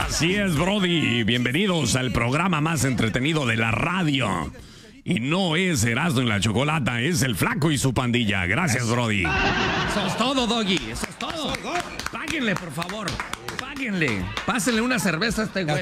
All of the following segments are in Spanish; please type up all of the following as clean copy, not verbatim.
Así es, Brody. Bienvenidos al programa más entretenido de la radio. Y no es Erasmo y la Chocolata, es el Flaco y su pandilla. Gracias, Brody. Eso es todo, Doggy. Eso es todo. Páguenle, por favor. Páguenle. Pásenle una cerveza a este güey.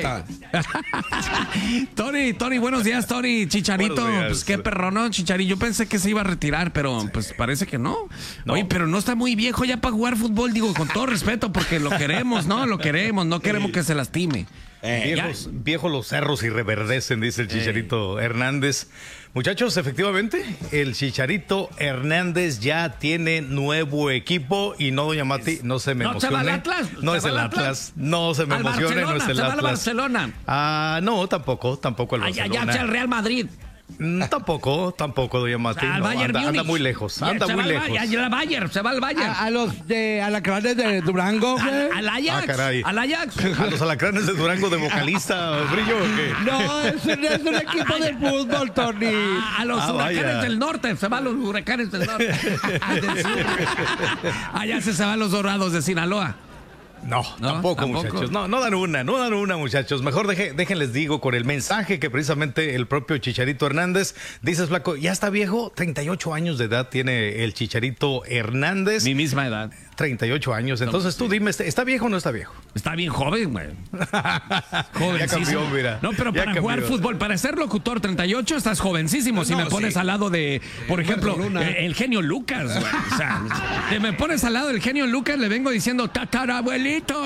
Tony, buenos días, Tony. Chicharito, pues qué perro, ¿no? Chicharito, yo pensé que se iba a retirar, pero pues parece que no. Oye, pero no está muy viejo ya para jugar fútbol, digo, con todo respeto, porque lo queremos, ¿no? Lo queremos, no queremos que se lastime. Viejos los cerros y reverdecen, dice el Chicharito Hernández. Muchachos, efectivamente, el Chicharito Hernández ya tiene nuevo equipo y no, doña Mati, no se me emocione. ¿No se va al Atlas? No es el Atlas. No se me emocione, no es el Atlas. ¿Se va al Barcelona? Ah, no, tampoco el Barcelona. Ya el Real Madrid. Tampoco, doña Mati. Al No, Bayern anda Múnich. muy lejos, anda muy lejos. Se va al Bayern. A los de alacranes de Durango, güey. Al Ajax. Ah, caray. Al Ajax. ¿A los alacranes de Durango de vocalista, Brillo, o qué? No, es un equipo de fútbol, Tony. A los huracanes vaya. del norte. Se van los huracanes del norte. Del sur. Allá se van los dorados de Sinaloa. No, tampoco, muchachos. No dan una, muchachos. Mejor déjenles digo con el mensaje que precisamente el propio Chicharito Hernández. Dices, Flaco, ya está viejo, 38 años de edad tiene el Chicharito Hernández. Mi misma edad. 38 años. Entonces tú dime, ¿está viejo o no está viejo? Está bien joven, güey. Ya cambió, mira. No, pero para jugar fútbol, para ser locutor 38 estás jovencísimo. Si me pones al lado de, por ejemplo, el genio Lucas, güey. O sea, si me pones al lado del genio Lucas, le vengo diciendo tatarabuelito.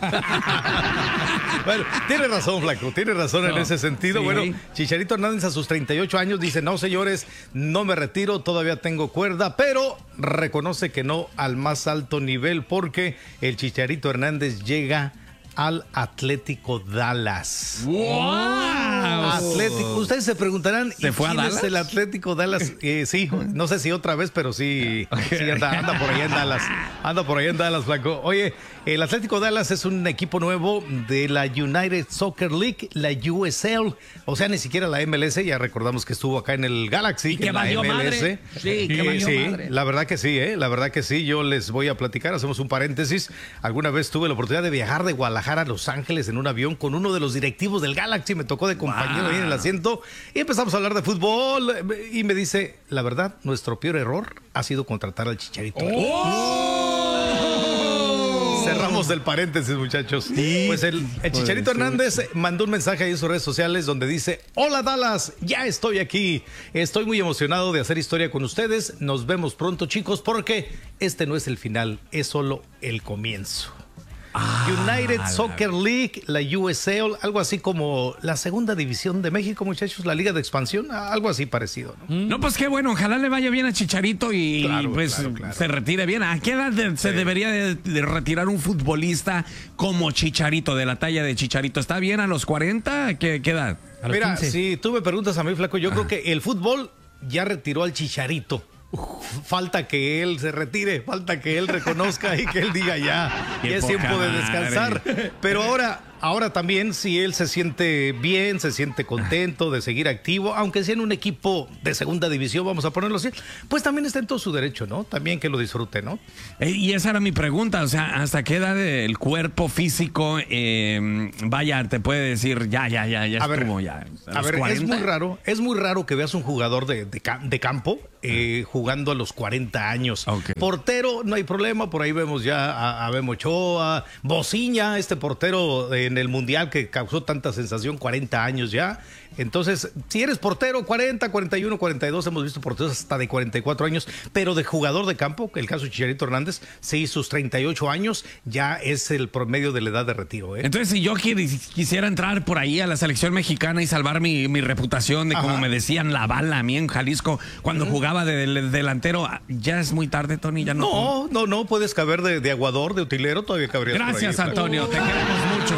Bueno, tiene razón, Flaco, tiene razón en ese sentido. Sí. Bueno, Chicharito Hernández a sus 38 años dice, no, señores, no me retiro, todavía tengo cuerda, pero reconoce que no al más alto nivel porque el Chicharito Hernández llega al Atlético Dallas. ¡Wow! Atlético. Ustedes se preguntarán, ¿Se fue a ¿quién Dallas? es el Atlético Dallas? Sí, no sé si otra vez, pero sí anda por allá en Dallas. Anda por allá en Dallas, Flaco. Oye, el Atlético Dallas es un equipo nuevo de la United Soccer League, la USL. O sea, ni siquiera la MLS. Ya recordamos que estuvo acá en el Galaxy. Y que en la valió MLS. madre. Sí, que valió madre. La verdad que sí, La verdad que sí. Yo les voy a platicar, hacemos un paréntesis. Alguna vez tuve la oportunidad de viajar de Guadalajara a Los Ángeles en un avión con uno de los directivos del Galaxy. Me tocó de compañero ahí en el asiento y empezamos a hablar de fútbol y me dice, la verdad, nuestro peor error ha sido contratar al Chicharito. Cerramos el paréntesis, muchachos. Pues el Chicharito Hernández mandó un mensaje ahí en sus redes sociales donde dice, hola Dallas, ya estoy aquí. Estoy muy emocionado de hacer historia con ustedes. Nos vemos pronto, chicos, porque este no es el final, es solo el comienzo. United Soccer League, la USL, algo así como la segunda división de México, muchachos, la liga de expansión, algo así parecido, ¿no? No, pues qué bueno, ojalá le vaya bien a Chicharito y Claro. se retire bien. ¿A qué edad se debería de retirar un futbolista como Chicharito, de la talla de Chicharito? ¿Está bien a los 40? ¿Qué edad? ¿A los Mira, 15? si tú me preguntas a mí, Flaco, yo creo que el fútbol ya retiró al Chicharito. Falta que él se retire, falta que él reconozca y que él diga ya es tiempo de descansar. Pero ahora también si él se siente bien, se siente contento de seguir activo, aunque sea en un equipo de segunda división, vamos a ponerlo así, pues también está en todo su derecho, ¿no? También que lo disfrute, ¿no? Y esa era mi pregunta, o sea, ¿hasta qué edad el cuerpo físico, vaya, te puede decir ya estuvo, ya? A ver, 40? es muy raro que veas un jugador de campo jugando a los 40 años. Okay. Portero, no hay problema, por ahí vemos ya a Memo Ochoa, Bociña, este portero en el Mundial que causó tanta sensación, 40 años ya. Entonces, si eres portero, 40, 41, 42, hemos visto porteros hasta de 44 años, pero de jugador de campo, el caso de Chicharito Hernández, sí, sus 38 años ya es el promedio de la edad de retiro. Entonces, si yo quisiera entrar por ahí a la selección mexicana y salvar mi reputación de como me decían la bala a mí en Jalisco cuando jugaba de delantero, ¿ya es muy tarde, Tony? ¿Ya no? No, puedes caber de aguador, de utilero, todavía cabrías. Gracias, por ahí, Antonio, te queremos mucho.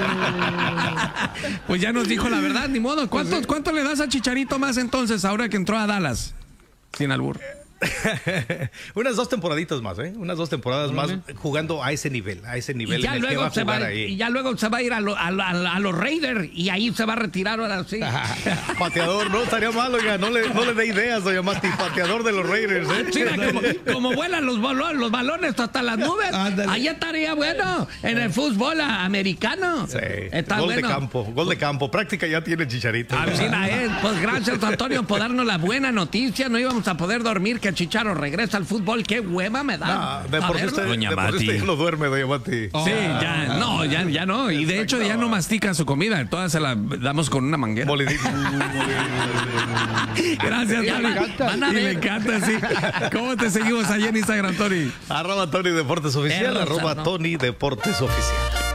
Pues ya nos dijo la verdad, ni modo. ¿Cuánto le das a Chicharito más entonces ahora que entró a Dallas? Sin albur. Unas 2 temporaditas más, ¿eh? Unas 2 temporadas más jugando a ese nivel Y ya, en el que va a jugar ahí. y ya luego se va a ir a los Raiders y ahí se va a retirar ahora sí. Pateador, no estaría mal, oiga, no le dé ideas, doña Mati, pateador de los Raiders, ¿eh? Sí, como vuelan los balones hasta las nubes, ahí estaría bueno en el fútbol americano. Sí, Está gol bueno. de campo, práctica ya tiene Chicharito. Pues gracias, Antonio, por darnos la buena noticia. No íbamos a poder dormir que Chicharo regresa al fútbol. Qué hueva me da. De por sí usted ya no duerme, doña Mati. Sí, ya no. Y de hecho ya no mastica su comida. Todas se la damos con una manguera. Molidito. Gracias, Tony. Y le encanta, sí. ¿Cómo te seguimos allá en Instagram, Tony? @Tony Deportes Oficial, @Tony Tony Deportes Oficial.